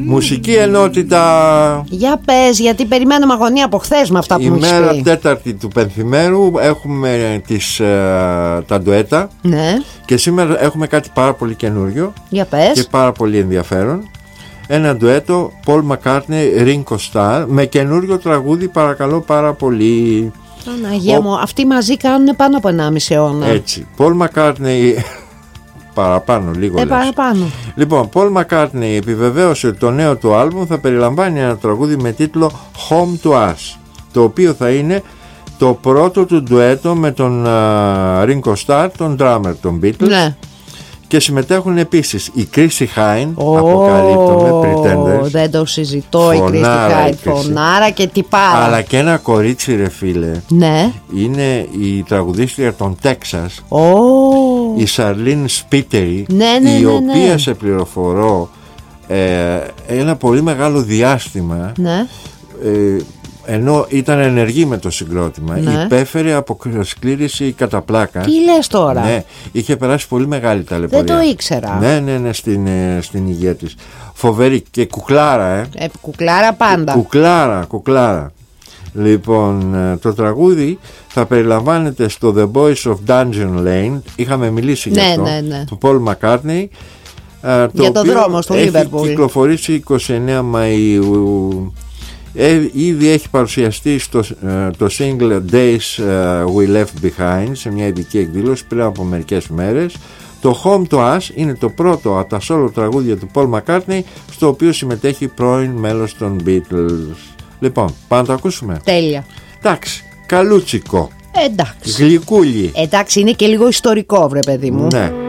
Μουσική ενότητα. Για πες, γιατί περιμένουμε αγωνία από χθες με αυτά που μου έχεις πει. Η μέρα τέταρτη του Πενθυμέρου έχουμε τα ντουέτα. Ναι. Και σήμερα έχουμε κάτι πάρα πολύ καινούριο. Για πες. Και πάρα πολύ ενδιαφέρον. Ένα ντουέτο Paul McCartney, Ringo Starr, με καινούριο τραγούδι, παρακαλώ πάρα πολύ. Παναγία μου, αυτοί μαζί κάνουν πάνω από 1,5 αιώνα. Έτσι, Paul McCartney. Παραπάνω, λίγο λες. Παραπάνω. Λοιπόν, Paul McCartney επιβεβαίωσε ότι το νέο του άλμπουμ θα περιλαμβάνει ένα τραγούδι με τίτλο Home to Us, το οποίο θα είναι το πρώτο του ντουέτο με τον Ringo Starr, τον drummer των Beatles. Ναι. Και συμμετέχουν επίσης η Chrissie Hynde, αποκαλύπτωμε, Pretenders. Δεν το συζητώ, η Chrissie Hynde, φωνάρα και τυπάρα. Αλλά και ένα κορίτσι, ρε φίλε. Ναι. Είναι η τραγουδίστρια των Texas, η Charlene Spiteri, η οποία σε πληροφορώ ένα πολύ μεγάλο διάστημα, ενώ ήταν ενεργή με το συγκρότημα, υπέφερε από σκλήρηση κατά πλάκα. Τι λες τώρα? Ναι, είχε περάσει πολύ μεγάλη ταλαιπωρία. Δεν το ήξερα. Ναι, στην υγεία της. Φοβερή και κουκλάρα, κουκλάρα πάντα. Κουκλάρα. Λοιπόν, το τραγούδι θα περιλαμβάνεται στο The Boys of Dungeon Lane. Είχαμε μιλήσει για αυτό, του Paul McCartney, για το δρόμο στο Liverpool. Έχει κυκλοφορήσει 29 Μαΐου. Ήδη έχει παρουσιαστεί το single Days We Left Behind σε μια ειδική εκδήλωση πριν από μερικές μέρες. Το Home to Us είναι το πρώτο από τα solo τραγούδια του Paul McCartney, στο οποίο συμμετέχει πρώην μέλος των Beatles. Λοιπόν, πάμε να το ακούσουμε. Τέλεια. Εντάξει, καλούτσικο. Εντάξει. Γλυκούλι. Εντάξει, είναι και λίγο ιστορικό, βρε παιδί μου. Ναι.